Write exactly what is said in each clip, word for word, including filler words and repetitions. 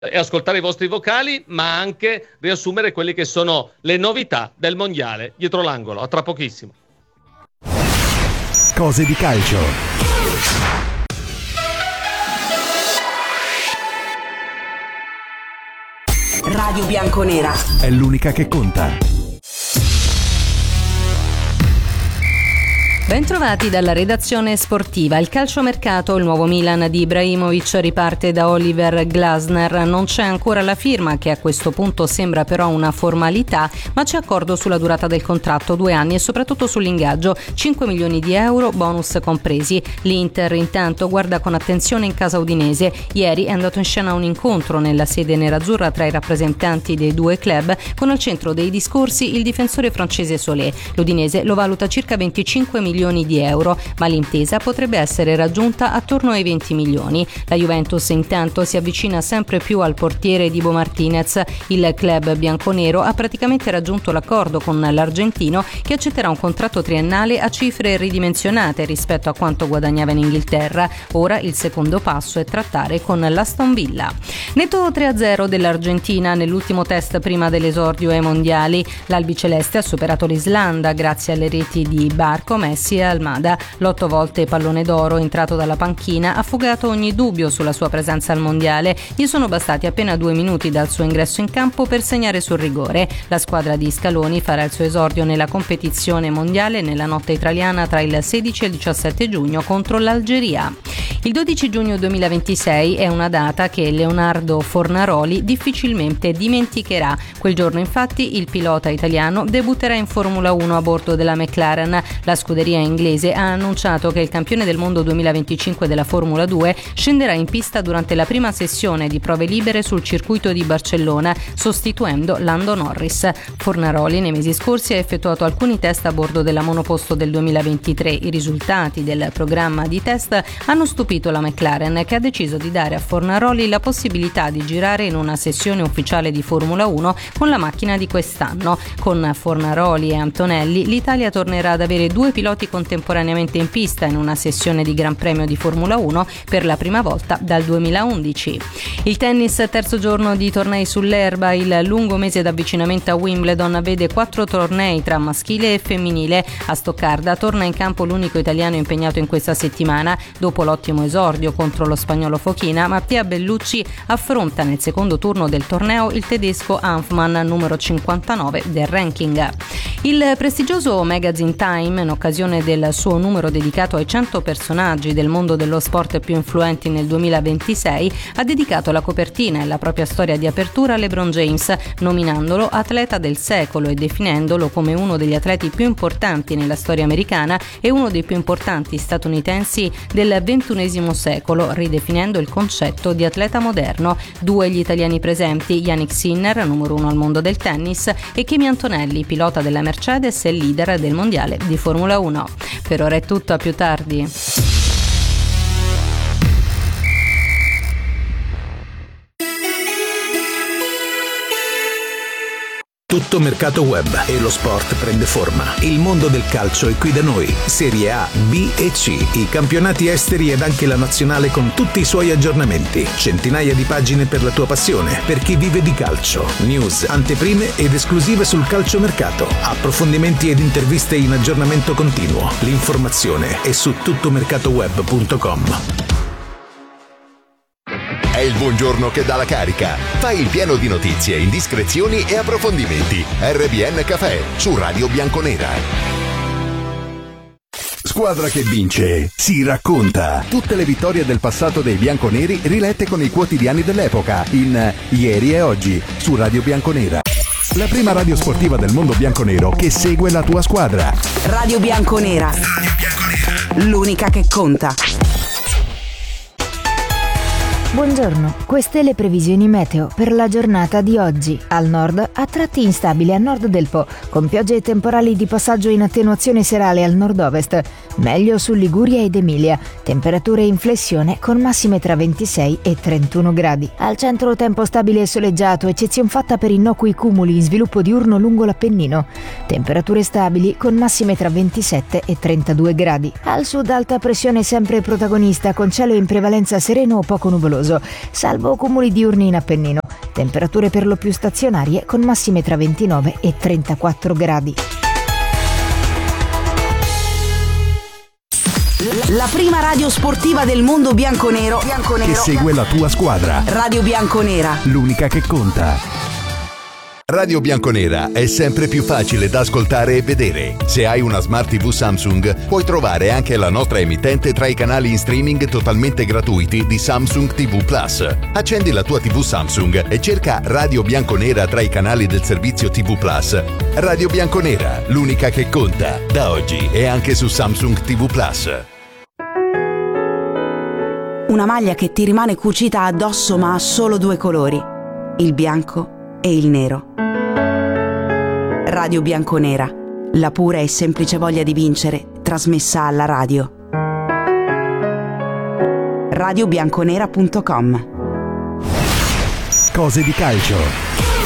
e ascoltare i vostri vocali, ma anche riassumere quelle che sono le novità del mondiale dietro l'angolo. A tra pochissimo. Cose di calcio. Radio Bianconera è l'unica che conta. Bentrovati dalla redazione sportiva. Il calciomercato, il nuovo Milan di Ibrahimovic riparte da Oliver Glasner. Non c'è ancora la firma, che a questo punto sembra però una formalità, ma c'è accordo sulla durata del contratto, due anni, e soprattutto sull'ingaggio, cinque milioni di euro, bonus compresi. L'Inter intanto guarda con attenzione in casa udinese. Ieri è andato in scena un incontro nella sede nerazzurra tra i rappresentanti dei due club, con al centro dei discorsi il difensore francese Solé. L'Udinese lo valuta circa venticinque milioni di euro, ma l'intesa potrebbe essere raggiunta attorno ai venti milioni. La Juventus intanto si avvicina sempre più al portiere Dibu Martinez. Il club bianconero ha praticamente raggiunto l'accordo con l'argentino, che accetterà un contratto triennale a cifre ridimensionate rispetto a quanto guadagnava in Inghilterra. Ora il secondo passo è trattare con l'Aston Villa. Netto tre a zero dell'Argentina nell'ultimo test prima dell'esordio ai mondiali. L'albiceleste ha superato l'Islanda grazie alle reti di Barco, Messi e Almada. L'otto volte pallone d'oro entrato dalla panchina ha fugato ogni dubbio sulla sua presenza al mondiale. Gli sono bastati appena due minuti dal suo ingresso in campo per segnare sul rigore. La squadra di Scaloni farà il suo esordio nella competizione mondiale nella notte italiana tra il sedici e il diciassette giugno contro l'Algeria. Il dodici giugno duemilaventisei è una data che Leonardo Fornaroli difficilmente dimenticherà. Quel giorno infatti il pilota italiano debutterà in Formula uno a bordo della McLaren. La scuderia inglese ha annunciato che il campione del mondo duemilaventicinque della Formula due scenderà in pista durante la prima sessione di prove libere sul circuito di Barcellona, sostituendo Lando Norris. Fornaroli nei mesi scorsi ha effettuato alcuni test a bordo della monoposto del duemilaventitré. I risultati del programma di test hanno stupito la McLaren, che ha deciso di dare a Fornaroli la possibilità di girare in una sessione ufficiale di Formula uno con la macchina di quest'anno. Con Fornaroli e Antonelli l'Italia tornerà ad avere due piloti contemporaneamente in pista in una sessione di Gran Premio di Formula uno per la prima volta dal duemilaundici. Il tennis, terzo giorno di tornei sull'erba. Il lungo mese d'avvicinamento a Wimbledon vede quattro tornei tra maschile e femminile. A Stoccarda torna in campo l'unico italiano impegnato in questa settimana. Dopo l'ottimo esordio contro lo spagnolo Fochina, Mattia Bellucci affronta nel secondo turno del torneo il tedesco Hanfmann, numero cinquantanove del ranking. Il prestigioso magazine Time, in occasione del suo numero dedicato ai cento personaggi del mondo dello sport più influenti nel duemilaventisei, ha dedicato la copertina e la propria storia di apertura a LeBron James, nominandolo atleta del secolo e definendolo come uno degli atleti più importanti nella storia americana e uno dei più importanti statunitensi del ventunesimo secolo, ridefinendo il concetto di atleta moderno. Due gli italiani presenti, Yannick Sinner, numero uno al mondo del tennis, e Kimi Antonelli, pilota della Mercedes e leader del mondiale di Formula uno. Per ora è tutto, a più tardi. Tutto mercato web e lo sport prende forma. Il mondo del calcio è qui da noi. Serie A, B e C, i campionati esteri ed anche la nazionale con tutti i suoi aggiornamenti. Centinaia di pagine per la tua passione, per chi vive di calcio. News, anteprime ed esclusive sul calciomercato. Approfondimenti ed interviste in aggiornamento continuo. L'informazione è su tuttomercatoweb punto com. È il buongiorno che dà la carica. Fai il pieno di notizie, indiscrezioni e approfondimenti. R B N Café su Radio Bianconera. Squadra che vince si racconta. Tutte le vittorie del passato dei bianconeri rilette con i quotidiani dell'epoca in Ieri e Oggi su Radio Bianconera. La prima radio sportiva del mondo bianconero che segue la tua squadra. Radio Bianconera. Radio Bianconera. L'unica che conta. Buongiorno, queste le previsioni meteo per la giornata di oggi. Al nord, a tratti instabili a nord del Po, con piogge e temporali di passaggio in attenuazione serale al nord-ovest. Meglio su Liguria ed Emilia. Temperature in flessione con massime tra ventisei e trentuno gradi. Al centro tempo stabile e soleggiato, eccezion fatta per innocui cumuli in sviluppo diurno lungo l'Appennino. Temperature stabili con massime tra ventisette e trentadue gradi. Al sud alta pressione sempre protagonista, con cielo in prevalenza sereno o poco nuvoloso. nuvoloso, salvo cumuli diurni in Appennino. Temperature per lo più stazionarie con massime tra ventinove e trentaquattro gradi. La prima radio sportiva del mondo bianconero, bianconero che segue la tua squadra. Radio Bianconera, L'unica che conta. Radio Bianconera è sempre più facile da ascoltare e vedere. Se hai una Smart tivù Samsung, puoi trovare anche la nostra emittente tra i canali in streaming totalmente gratuiti di Samsung tivù Plus. Accendi la tua tivù Samsung e cerca Radio Bianconera tra i canali del servizio tivù Plus. Radio Bianconera, l'unica che conta. Da oggi è anche su Samsung tivù Plus. una maglia che ti rimane cucita addosso ma ha solo due colori, il bianco e il nero. Radio Bianconera, la pura e semplice voglia di vincere trasmessa alla radio. radio bianconera punto com. Cose di calcio.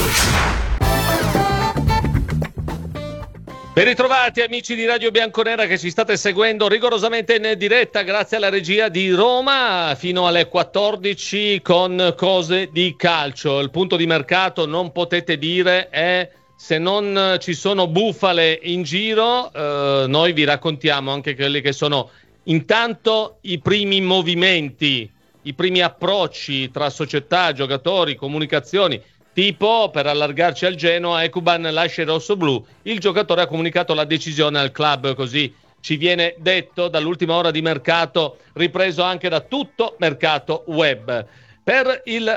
Ben ritrovati amici di Radio Bianconera che ci state seguendo rigorosamente in diretta grazie alla regia di Roma fino alle quattordici con Cose di calcio. Il punto di mercato, non potete dire, è se non ci sono bufale in giro, eh, noi vi raccontiamo anche quelli che sono intanto i primi movimenti, i primi approcci tra società, giocatori, comunicazioni. Tipo, per allargarci al Genoa, Ekuban lascia il rossoblu, il giocatore ha comunicato la decisione al club, così ci viene detto dall'ultima ora di mercato, ripreso anche da tutto mercato web. Per il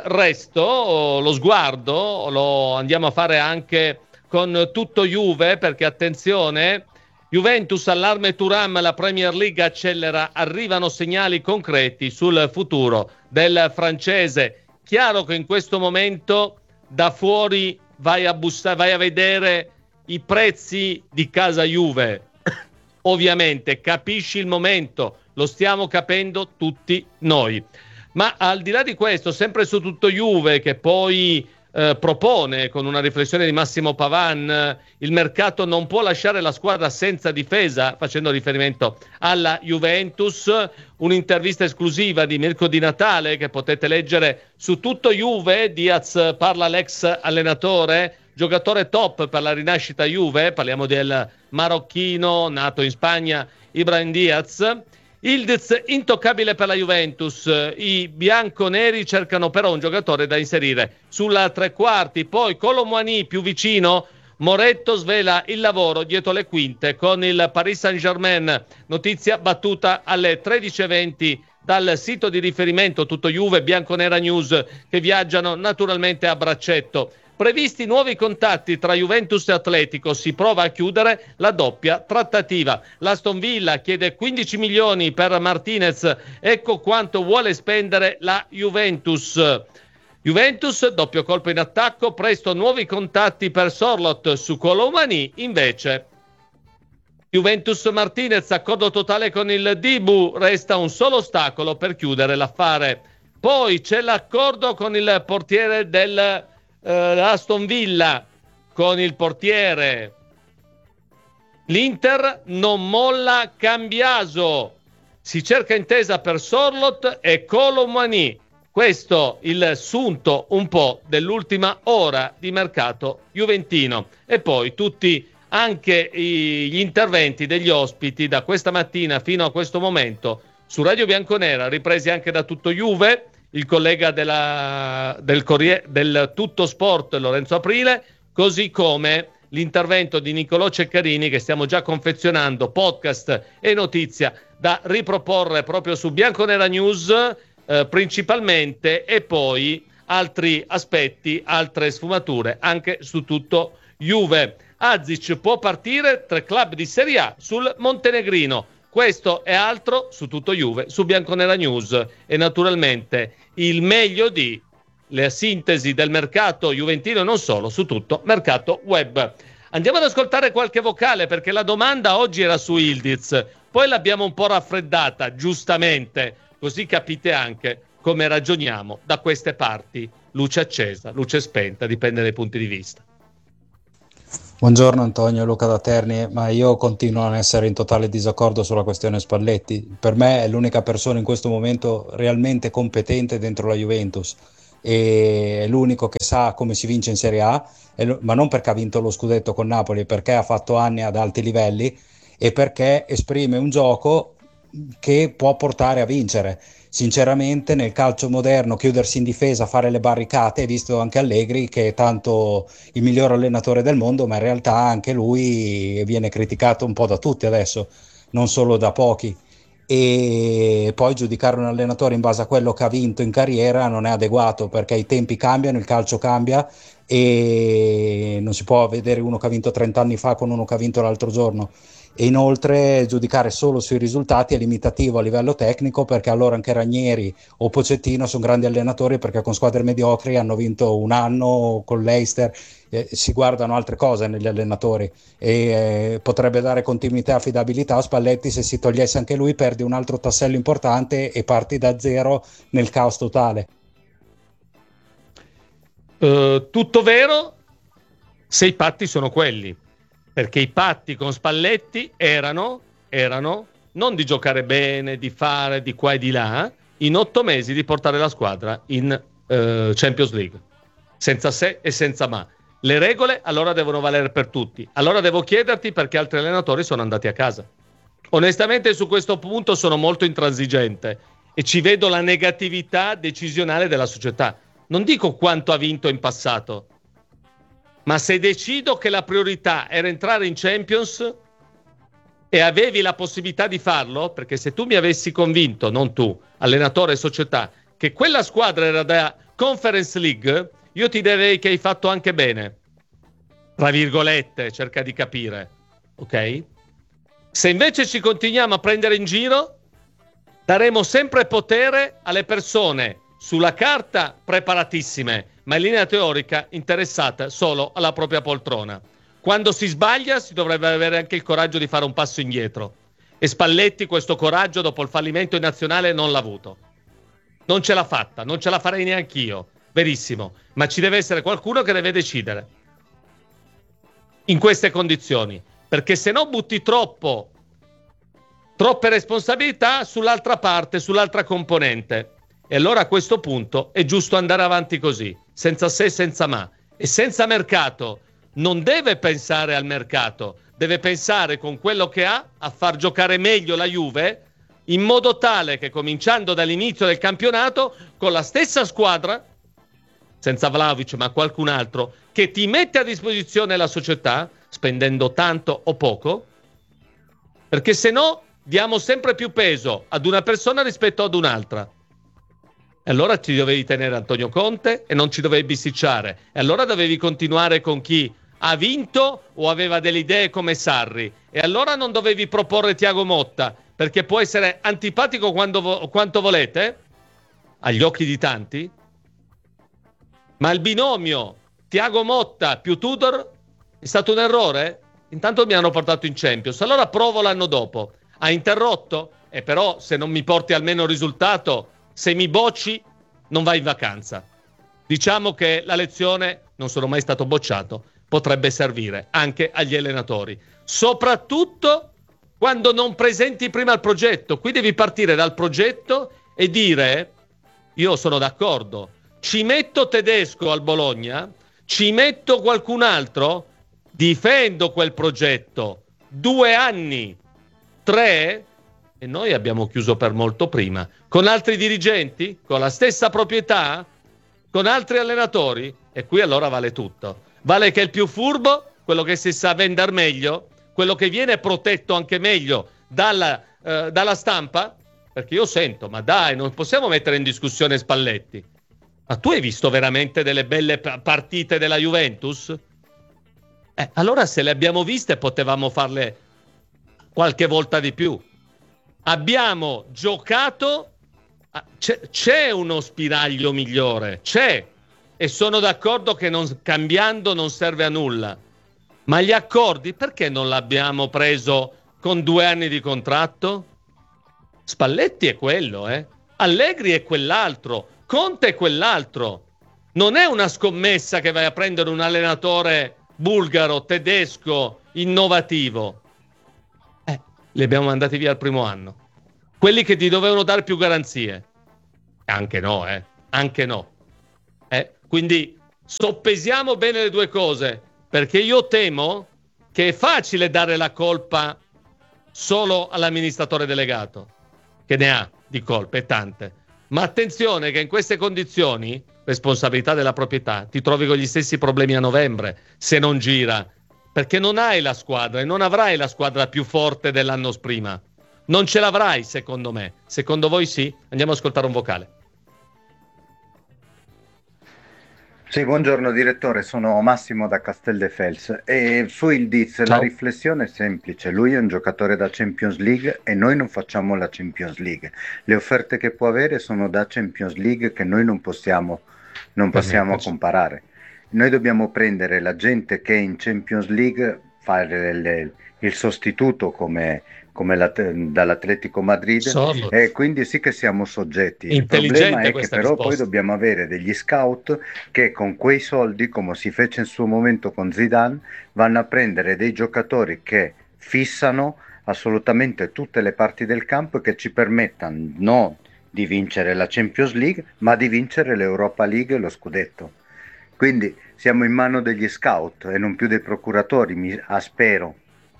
resto, lo sguardo lo andiamo a fare anche con tutto Juve, perché attenzione, Juventus, allarme Thuram, la Premier League accelera, arrivano segnali concreti sul futuro del francese. Chiaro che in questo momento da fuori vai a bussare, vai a vedere i prezzi di casa Juve. Ovviamente capisci il momento, lo stiamo capendo tutti noi. Ma al di là di questo, sempre su tutto Juve, che poi eh, propone con una riflessione di Massimo Pavan, eh, il mercato non può lasciare la squadra senza difesa, facendo riferimento alla Juventus, un'intervista esclusiva di Mirko Di Natale che potete leggere su tutto Juve. Diaz parla all'ex allenatore, giocatore top per la rinascita Juve, parliamo del marocchino nato in Spagna, Ibrahim Diaz. Ildiz intoccabile per la Juventus, i bianconeri cercano però un giocatore da inserire sulla tre quarti, poi Kolo Muani più vicino, Moretto svela il lavoro dietro le quinte con il Paris Saint-Germain, notizia battuta alle tredici e venti dal sito di riferimento tutto Juve, Bianconera News, che viaggiano naturalmente a braccetto. Previsti nuovi contatti tra Juventus e Atletico, si prova a chiudere la doppia trattativa. L'Aston Villa chiede quindici milioni per Martinez, ecco quanto vuole spendere la Juventus. Juventus, doppio colpo in attacco, presto nuovi contatti per Sorloth, su Kolo Muani invece. Juventus Martinez, accordo totale con il Dibu, resta un solo ostacolo per chiudere l'affare. Poi c'è l'accordo con il portiere del Uh, Aston Villa, con il portiere. L'Inter non molla Cambiaso, si cerca intesa per Sorloth e Kolo Muani. Questo il sunto un po' dell'ultima ora di mercato juventino. E poi tutti anche i, gli interventi degli ospiti da questa mattina fino a questo momento su Radio Bianconera, ripresi anche da tutto Juve, il collega della, del, Corriere, del Tutto Sport Lorenzo Aprile, così come l'intervento di Niccolò Ceccarini che stiamo già confezionando, podcast e notizia da riproporre proprio su Bianconera News eh, principalmente, e poi altri aspetti, altre sfumature anche su tutto Juve. Azic può partire, tre club di Serie A sul montenegrino. Questo e altro su tutto Juve, su Bianconera News, e naturalmente il meglio di le sintesi del mercato juventino e non solo, su tutto mercato web. Andiamo ad ascoltare qualche vocale, perché la domanda oggi era su Ildiz, poi l'abbiamo un po' raffreddata, giustamente, così capite anche come ragioniamo da queste parti, luce accesa, luce spenta, dipende dai punti di vista. Buongiorno Antonio, Luca da Terni, ma io continuo a essere in totale disaccordo sulla questione Spalletti. Per me è l'unica persona in questo momento realmente competente dentro la Juventus e è l'unico che sa come si vince in Serie A, ma non perché ha vinto lo scudetto con Napoli, perché ha fatto anni ad alti livelli e perché esprime un gioco che può portare a vincere. Sinceramente nel calcio moderno chiudersi in difesa, fare le barricate, hai visto anche Allegri che è tanto il miglior allenatore del mondo, ma in realtà anche lui viene criticato un po' da tutti adesso, non solo da pochi, e poi giudicare un allenatore in base a quello che ha vinto in carriera non è adeguato, perché i tempi cambiano, il calcio cambia e non si può vedere uno che ha vinto trenta anni fa con uno che ha vinto l'altro giorno. E inoltre giudicare solo sui risultati è limitativo a livello tecnico, perché allora anche Ranieri o Pochettino sono grandi allenatori perché con squadre mediocri hanno vinto un anno con l'Eister. Eh, si guardano altre cose negli allenatori e eh, potrebbe dare continuità e affidabilità a Spalletti. Se si togliesse anche lui perdi un altro tassello importante e parti da zero nel caos totale. Uh, tutto vero se i patti sono quelli, perché i patti con Spalletti erano, erano non di giocare bene, di fare di qua e di là, in otto mesi di portare la squadra in uh, Champions League, senza se e senza ma. Le regole allora devono valere per tutti. Allora devo chiederti perché altri allenatori sono andati a casa. Onestamente su questo punto sono molto intransigente e ci vedo la negatività decisionale della società. Non dico quanto ha vinto in passato, ma se decido che la priorità era entrare in Champions e avevi la possibilità di farlo, perché se tu mi avessi convinto, non tu, allenatore e società, che quella squadra era da Conference League, io ti direi che hai fatto anche bene. Tra virgolette, cerca di capire, ok? Se invece ci continuiamo a prendere in giro, daremo sempre potere alle persone sulla carta preparatissime, ma in linea teorica interessata solo alla propria poltrona. Quando si sbaglia si dovrebbe avere anche il coraggio di fare un passo indietro. E Spalletti questo coraggio dopo il fallimento in nazionale non l'ha avuto. Non ce l'ha fatta, non ce la farei neanch'io, verissimo. Ma ci deve essere qualcuno che deve decidere in queste condizioni, perché se no butti troppo, troppe responsabilità sull'altra parte, sull'altra componente. E allora a questo punto è giusto andare avanti così, senza se, senza ma. E senza mercato non deve pensare al mercato, deve pensare con quello che ha a far giocare meglio la Juve, in modo tale che cominciando dall'inizio del campionato, con la stessa squadra, senza Vlahovic ma qualcun altro, che ti mette a disposizione la società, spendendo tanto o poco, perché se no diamo sempre più peso ad una persona rispetto ad un'altra. E allora ci dovevi tenere Antonio Conte e non ci dovevi bisticciare. E allora dovevi continuare con chi ha vinto o aveva delle idee come Sarri. E allora non dovevi proporre Thiago Motta, perché può essere antipatico quando vo- quanto volete, agli occhi di tanti, ma il binomio Thiago Motta più Tudor è stato un errore? Intanto mi hanno portato in Champions, allora provo l'anno dopo. Ha interrotto? E però se non mi porti almeno il risultato, se mi bocci non vai in vacanza. Diciamo che la lezione, non sono mai stato bocciato, potrebbe servire anche agli allenatori, soprattutto quando non presenti prima il progetto. Qui devi partire dal progetto e dire: io sono d'accordo, ci metto Tedesco al Bologna, ci metto qualcun altro, difendo quel progetto due anni, tre, e noi abbiamo chiuso per molto prima, con altri dirigenti, con la stessa proprietà, con altri allenatori, e qui allora vale tutto. Vale che il più furbo, quello che si sa vendere meglio, quello che viene protetto anche meglio dalla, eh, dalla stampa, perché io sento, ma dai, non possiamo mettere in discussione Spalletti. Ma tu hai visto veramente delle belle partite della Juventus? Eh, allora se le abbiamo viste potevamo farle qualche volta di più. Abbiamo giocato, c'è, c'è uno spiraglio migliore, c'è, e sono d'accordo che non, cambiando non serve a nulla, ma gli accordi perché non l'abbiamo preso con due anni di contratto? Spalletti è quello, eh? Allegri è quell'altro, Conte è quell'altro. Non è una scommessa che vai a prendere un allenatore bulgaro, tedesco, innovativo. Eh, li abbiamo mandati via al primo anno. Quelli che ti dovevano dare più garanzie. Anche no, eh. Anche no. Eh, quindi soppesiamo bene le due cose, perché io temo che è facile dare la colpa solo all'amministratore delegato, che ne ha di colpe tante. Ma attenzione che in queste condizioni, responsabilità della proprietà, ti trovi con gli stessi problemi a novembre se non gira, perché non hai la squadra e non avrai la squadra più forte dell'anno prima. Non ce l'avrai, secondo me. Secondo voi sì? Andiamo ad ascoltare un vocale. Sì, buongiorno direttore, sono Massimo da Casteldefels e su il Diz Ciao. la riflessione è semplice, lui è un giocatore da Champions League e noi non facciamo la Champions League, le offerte che può avere sono da Champions League che noi non possiamo, non possiamo comparare, noi dobbiamo prendere la gente che in Champions League fare le, il sostituto come, come la, dall'Atletico Madrid Solo. e quindi sì che siamo soggetti. Il problema è che però risposta. poi dobbiamo avere degli scout che con quei soldi, come si fece in suo momento con Zidane, vanno a prendere dei giocatori che fissano assolutamente tutte le parti del campo e che ci permettano non di vincere la Champions League ma di vincere l'Europa League e lo scudetto. Quindi siamo in mano degli scout e non più dei procuratori, mi aspero.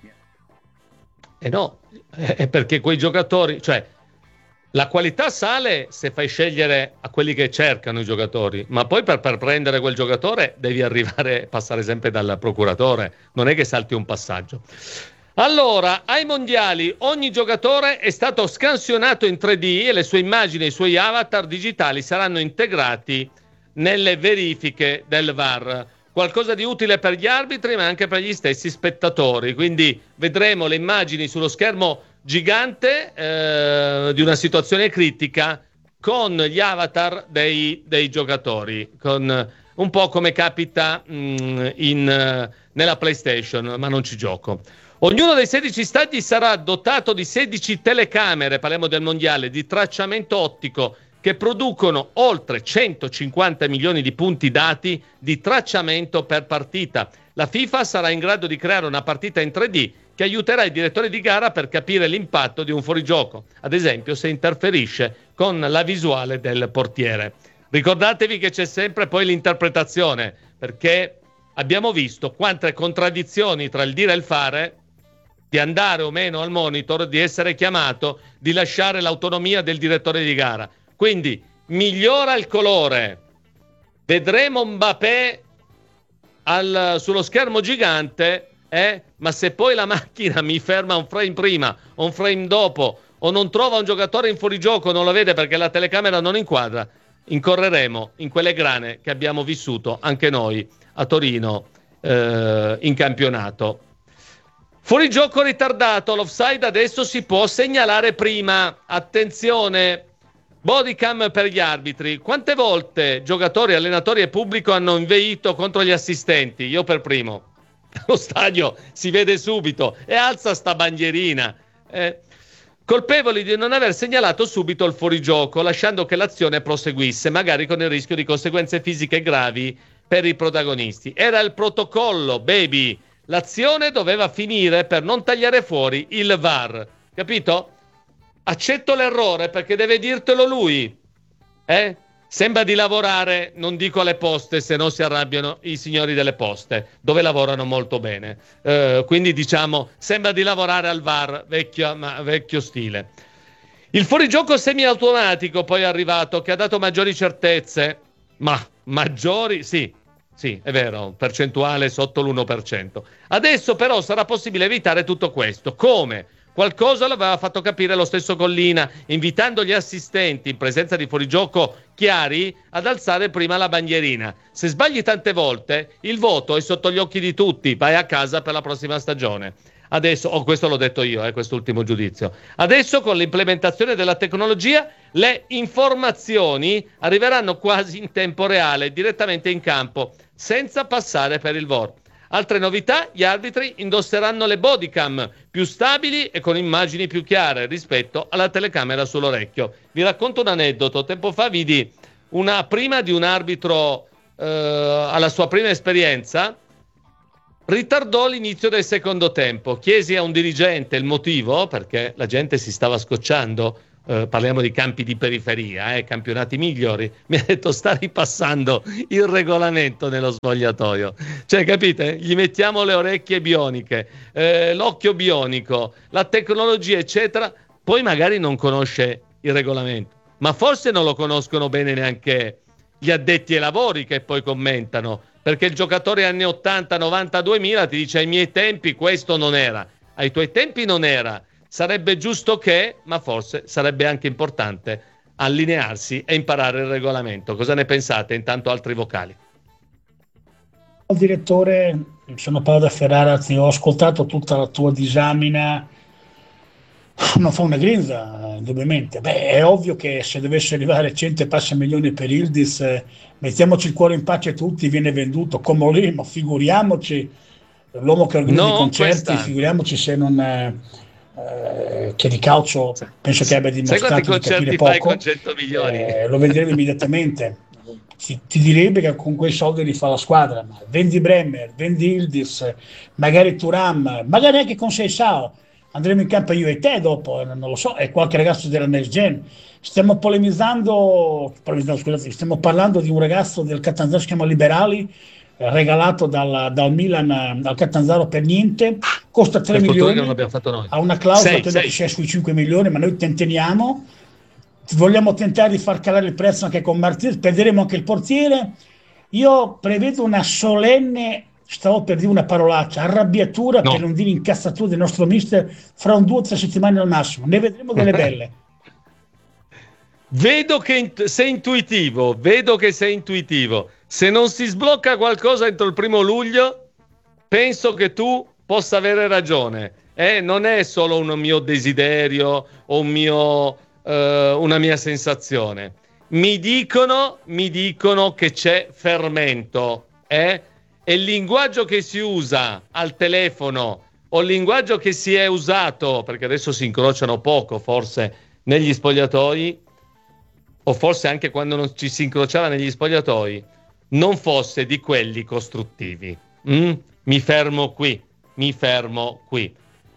Eh no, è perché quei giocatori, cioè la qualità sale se fai scegliere a quelli che cercano i giocatori, ma poi per, per prendere quel giocatore devi arrivare, passare sempre dal procuratore, non è che salti un passaggio. Allora, ai mondiali ogni giocatore è stato scansionato in tre D e le sue immagini e i suoi avatar digitali saranno integrati nelle verifiche del V A R. Qualcosa di utile per gli arbitri ma anche per gli stessi spettatori, quindi vedremo le immagini sullo schermo gigante eh, di una situazione critica con gli avatar dei, dei giocatori, con un po' come capita mh, in, nella PlayStation, ma non ci gioco. Ognuno dei sedici stadi sarà dotato di sedici telecamere, parliamo del mondiale, di tracciamento ottico, che producono oltre centocinquanta milioni di punti dati di tracciamento per partita. La FIFA sarà in grado di creare una partita in tre D che aiuterà i direttori di gara per capire l'impatto di un fuorigioco, ad esempio se interferisce con la visuale del portiere. Ricordatevi che c'è sempre poi l'interpretazione, perché abbiamo visto quante contraddizioni tra il dire e il fare, di andare o meno al monitor, di essere chiamato, di lasciare l'autonomia del direttore di gara. Quindi migliora il colore, vedremo Mbappé al, sullo schermo gigante, eh? Ma se poi la macchina mi ferma un frame prima o un frame dopo o non trova un giocatore in fuorigioco, non lo vede perché la telecamera non inquadra, incorreremo in quelle grane che abbiamo vissuto anche noi a Torino eh, in campionato. Fuorigioco ritardato, l'offside adesso si può segnalare prima, attenzione. Bodycam per gli arbitri. Quante volte giocatori, allenatori e pubblico hanno inveito contro gli assistenti? Io per primo. Lo stadio si vede subito e alza sta bandierina. Eh, colpevoli di non aver segnalato subito il fuorigioco, lasciando che l'azione proseguisse, magari con il rischio di conseguenze fisiche gravi per i protagonisti. Era il protocollo, baby. L'azione doveva finire per non tagliare fuori il V A R. Capito? Accetto l'errore perché deve dirtelo lui. Eh? Sembra di lavorare, non dico alle poste, se no si arrabbiano i signori delle poste, dove lavorano molto bene. Eh, quindi diciamo, sembra di lavorare al V A R, vecchio, ma, vecchio stile. Il fuorigioco semiautomatico poi è arrivato, che ha dato maggiori certezze. Ma maggiori, sì, sì, è vero, percentuale sotto l'uno per cento. Adesso però sarà possibile evitare tutto questo. Come? Qualcosa l'aveva fatto capire lo stesso Collina, invitando gli assistenti in presenza di fuorigioco chiari ad alzare prima la bandierina. Se sbagli tante volte, il voto è sotto gli occhi di tutti, vai a casa per la prossima stagione. Adesso, oh, questo l'ho detto io, eh, quest'ultimo giudizio. Adesso con l'implementazione della tecnologia le informazioni arriveranno quasi in tempo reale, direttamente in campo, senza passare per il V O R. Altre novità, gli arbitri indosseranno le bodycam più stabili e con immagini più chiare rispetto alla telecamera sull'orecchio. Vi racconto un aneddoto. Tempo fa vidi una prima di un arbitro eh, alla sua prima esperienza ritardò l'inizio del secondo tempo. Chiesi a un dirigente il motivo, perché la gente si stava scocciando. Uh, parliamo di campi di periferia, eh, campionati migliori. Mi ha detto: sta ripassando il regolamento nello spogliatoio. Cioè, capite? Gli mettiamo le orecchie bioniche, eh, l'occhio bionico, la tecnologia, eccetera. Poi magari non conosce il regolamento, ma forse non lo conoscono bene neanche gli addetti ai lavori che poi commentano, perché il giocatore anni ottanta, novanta, duemila ti dice: ai miei tempi questo non era, ai tuoi tempi non era. Sarebbe giusto che, ma forse sarebbe anche importante allinearsi e imparare il regolamento. Cosa ne pensate? Intanto altri vocali. Il direttore, sono Paolo da Ferrara, ti ho ascoltato tutta la tua disamina, non fa una grinza, indubbiamente. Beh, è ovvio che se dovesse arrivare cento e passa milioni per Yildiz, eh, mettiamoci il cuore in pace tutti, viene venduto come lì, ma figuriamoci, l'uomo che organizza i concerti, quest'anno. Figuriamoci se non... Eh, Eh, che di calcio penso che abbia dimostrato di capire poco, con cento milioni? Eh, lo vedremo immediatamente. Ti, ti direbbe che con quei soldi li fa la squadra, ma vendi Bremer, vendi Yildiz, magari Thuram, magari anche con Seisao, andremo in campo io e te dopo, non lo so, e qualche ragazzo della Next Gen. Stiamo polemizzando, polemizzando scusate, stiamo parlando di un ragazzo del Catanzaro, si chiama Liberali, regalato dal, dal Milan al Catanzaro per niente, costa tre milioni, non l'abbiamo fatto noi. Ha una clausola che sia sui cinque milioni, ma noi tenteniamo, vogliamo tentare di far calare il prezzo anche con Martinez, perderemo anche il portiere. Io prevedo una solenne, stavo per dire una parolaccia, arrabbiatura, no, per non dire incazzatura del nostro mister fra un due o tre settimane al massimo, ne vedremo delle belle. Vedo che sei intuitivo, vedo che sei intuitivo. Se non si sblocca qualcosa entro il primo luglio, penso che tu possa avere ragione. Eh, non è solo un mio desiderio o un mio, eh, una mia sensazione. Mi dicono, mi dicono che c'è fermento. Eh? E il linguaggio che si usa al telefono o il linguaggio che si è usato, perché adesso si incrociano poco forse negli spogliatoi, o forse anche quando non ci si incrociava negli spogliatoi, non fosse di quelli costruttivi. Mm? Mi fermo qui, mi fermo qui.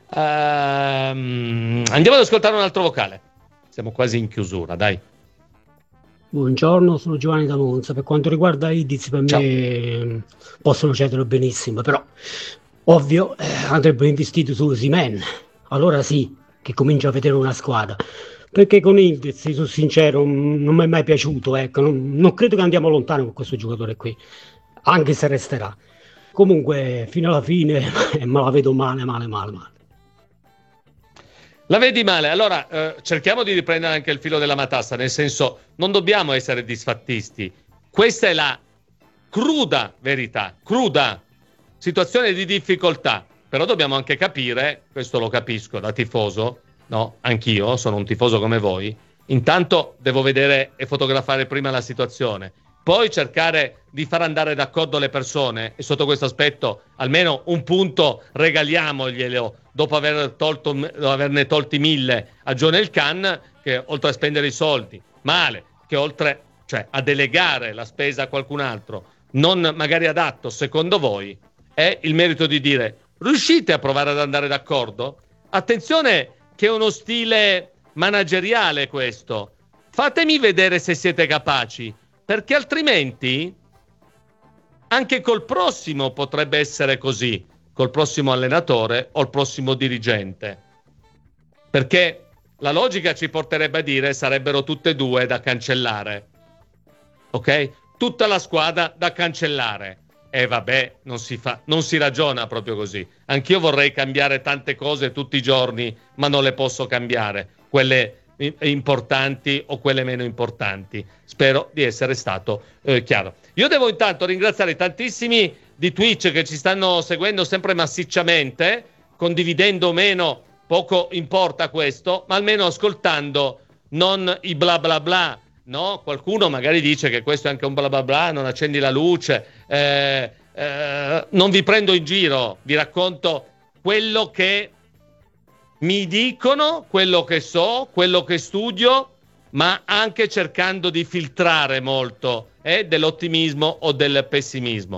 Um, andiamo ad ascoltare un altro vocale. Siamo quasi in chiusura, dai. Buongiorno, sono Giovanni da Monza. Per quanto riguarda Yildiz, per Ciao. me possono cederlo benissimo, però ovvio eh, andrebbe investito su Osimhen. Allora sì, che comincia a vedere una squadra. Perché con Yildiz, sono sincero, non mi è mai piaciuto, ecco, non, non credo che andiamo lontano con questo giocatore qui, anche se resterà. Comunque, fino alla fine, me la vedo male, male, male, male. La vedi male? Allora, eh, cerchiamo di riprendere anche il filo della matassa, nel senso, non dobbiamo essere disfattisti. Questa è la cruda verità, cruda situazione di difficoltà, però dobbiamo anche capire, questo lo capisco da tifoso, no, anch'io sono un tifoso come voi. Intanto devo vedere e fotografare prima la situazione, poi cercare di far andare d'accordo le persone, e sotto questo aspetto almeno un punto regaliamoglielo dopo aver tolto, averne tolti mille a Jonel Khan, che oltre a spendere i soldi male, che oltre cioè a delegare la spesa a qualcun altro non magari adatto secondo voi, è il merito di dire: riuscite a provare ad andare d'accordo? Attenzione che è uno stile manageriale questo, fatemi vedere se siete capaci, perché altrimenti anche col prossimo potrebbe essere così, col prossimo allenatore o il prossimo dirigente, perché la logica ci porterebbe a dire sarebbero tutte e due da cancellare, ok? Tutta la squadra da cancellare. E vabbè, non si fa, non si ragiona proprio così. Anch'io vorrei cambiare tante cose tutti i giorni, ma non le posso cambiare, quelle importanti o quelle meno importanti. Spero di essere stato eh, chiaro. Io devo intanto ringraziare tantissimi di Twitch che ci stanno seguendo sempre massicciamente, condividendo o meno, poco importa questo, ma almeno ascoltando non i bla bla bla. No, qualcuno magari dice che questo è anche un bla bla bla, non accendi la luce, eh, eh, non vi prendo in giro, vi racconto quello che mi dicono, quello che so, quello che studio, ma anche cercando di filtrare molto eh, dell'ottimismo o del pessimismo.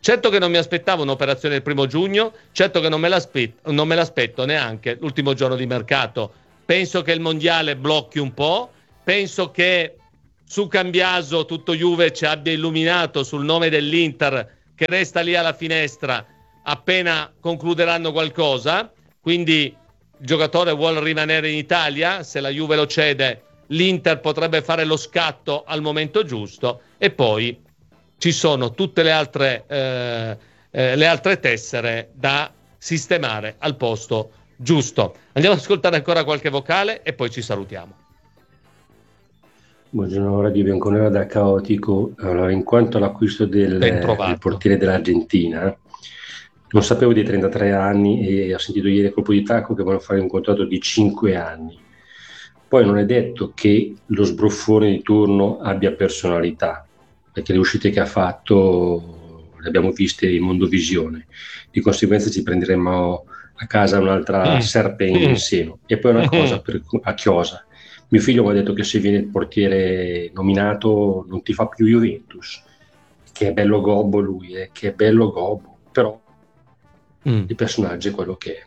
Certo che non mi aspettavo un'operazione il primo giugno, certo che non me l'aspetto, non me l'aspetto neanche l'ultimo giorno di mercato. Penso che il mondiale blocchi un po', penso che su Cambiaso tutto Juve ci abbia illuminato sul nome dell'Inter che resta lì alla finestra appena concluderanno qualcosa, quindi il giocatore vuole rimanere in Italia, se la Juve lo cede l'Inter potrebbe fare lo scatto al momento giusto e poi ci sono tutte le altre, eh, eh, le altre tessere da sistemare al posto giusto. Andiamo ad ascoltare ancora qualche vocale e poi ci salutiamo. Buongiorno Radio Bianconera da Caotico. Allora, in quanto all'acquisto del, del portiere dell'Argentina, non sapevo dei trentatré anni e ho sentito ieri a colpo di tacco che vogliono fare un contratto di cinque anni. Poi non è detto che lo sbruffone di turno abbia personalità, perché le uscite che ha fatto le abbiamo viste in Mondovisione, di conseguenza ci prenderemo a casa un'altra mm. serpe in mm. seno. E poi una cosa per, a chiosa, mio figlio mi ha detto che se viene il portiere nominato non ti fa più Juventus, che è bello gobbo lui, eh, che è bello gobbo, però mm. il personaggio è quello che è.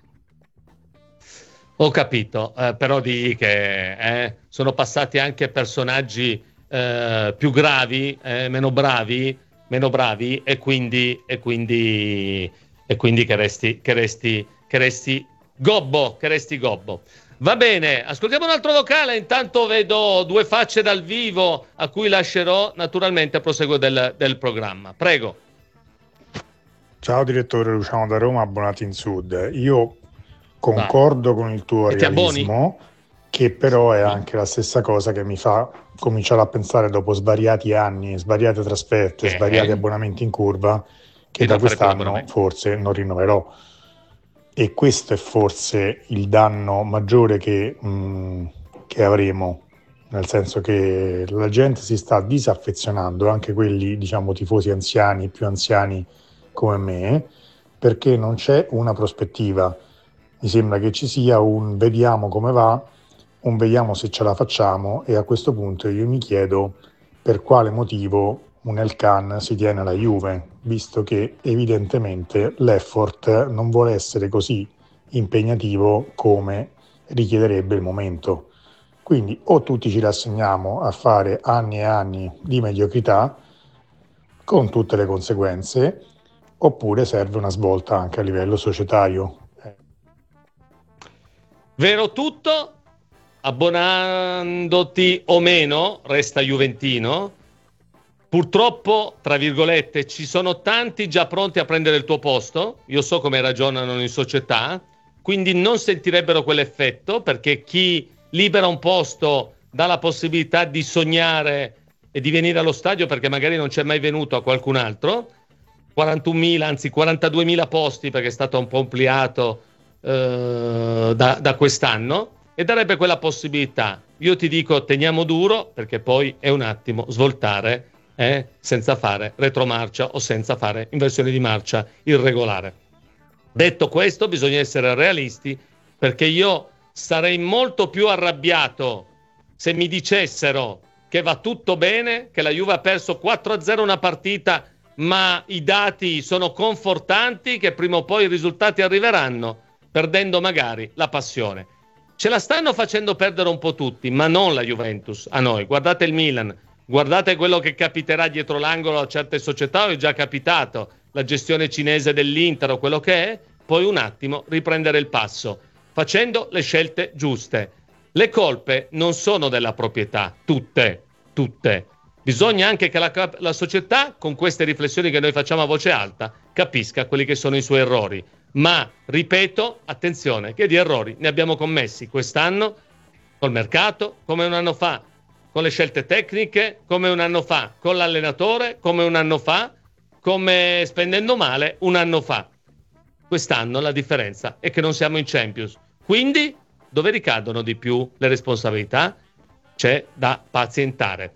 Ho capito, eh, però di che eh, sono passati anche personaggi eh, più gravi, eh, meno bravi, meno bravi e quindi e quindi e quindi che resti che resti che resti gobbo, che resti gobbo. Va bene, ascoltiamo un altro vocale, intanto vedo due facce dal vivo a cui lascerò naturalmente a proseguo del, del programma. Prego. Ciao direttore, Luciano da Roma, abbonati in Sud. Io concordo con il tuo realismo, che però è anche la stessa cosa che mi fa cominciare a pensare dopo svariati anni, svariate trasferte, eh, svariati eh. abbonamenti in curva, che da quest'anno forse non rinnoverò. E questo è forse il danno maggiore che, mh, che avremo, nel senso che la gente si sta disaffezionando, anche quelli, diciamo, tifosi anziani, più anziani come me, perché non c'è una prospettiva. Mi sembra che ci sia un vediamo come va, un vediamo se ce la facciamo, e a questo punto io mi chiedo per quale motivo un El Khan si tiene alla Juve, visto che evidentemente l'effort non vuole essere così impegnativo come richiederebbe il momento. Quindi o tutti ci rassegniamo a fare anni e anni di mediocrità con tutte le conseguenze, oppure serve una svolta anche a livello societario. Vero tutto, abbonandoti o meno, resta juventino. Purtroppo, tra virgolette, ci sono tanti già pronti a prendere il tuo posto. Io so come ragionano in società, quindi non sentirebbero quell'effetto, perché chi libera un posto dà la possibilità di sognare e di venire allo stadio perché magari non c'è mai venuto a qualcun altro. quarantunomila, anzi quarantaduemila posti, perché è stato un po' ampliato eh, da, da quest'anno, e darebbe quella possibilità. Io ti dico, teniamo duro, perché poi è un attimo svoltare eh, senza fare retromarcia o senza fare inversione di marcia irregolare. Detto questo, bisogna essere realisti, perché io sarei molto più arrabbiato se mi dicessero che va tutto bene, che la Juve ha perso quattro a zero una partita, ma i dati sono confortanti, che prima o poi i risultati arriveranno, perdendo magari la passione. Ce la stanno facendo perdere un po' tutti, ma non la Juventus a noi. Guardate il Milan, guardate quello che capiterà dietro l'angolo a certe società, o è già capitato, la gestione cinese dell'Inter o quello che è, poi un attimo riprendere il passo, facendo le scelte giuste. Le colpe non sono della proprietà, tutte, tutte. Bisogna anche che la, la società, con queste riflessioni che noi facciamo a voce alta, capisca quelli che sono i suoi errori. Ma, ripeto, attenzione, che di errori ne abbiamo commessi quest'anno col mercato, come un anno fa, con le scelte tecniche, come un anno fa, con l'allenatore, come un anno fa, come spendendo male un anno fa. Quest'anno la differenza è che non siamo in Champions. Quindi, dove ricadono di più le responsabilità? C'è da pazientare.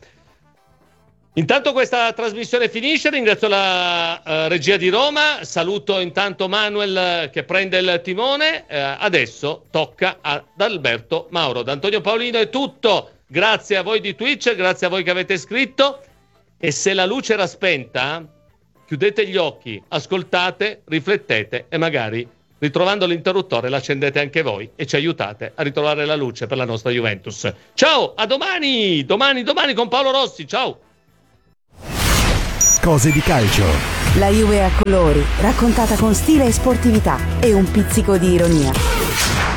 Intanto questa trasmissione finisce, ringrazio la uh, regia di Roma, saluto intanto Manuel uh, che prende il timone, uh, adesso tocca ad Alberto Mauro. Da Antonio Paolino è tutto, grazie a voi di Twitch, grazie a voi che avete scritto, e se la luce era spenta, chiudete gli occhi, ascoltate, riflettete e magari ritrovando l'interruttore l'accendete anche voi e ci aiutate a ritrovare la luce per la nostra Juventus. Ciao, a domani, domani, domani con Paolo Rossi, ciao. Cose di calcio. La Juve a colori, raccontata con stile e sportività e un pizzico di ironia.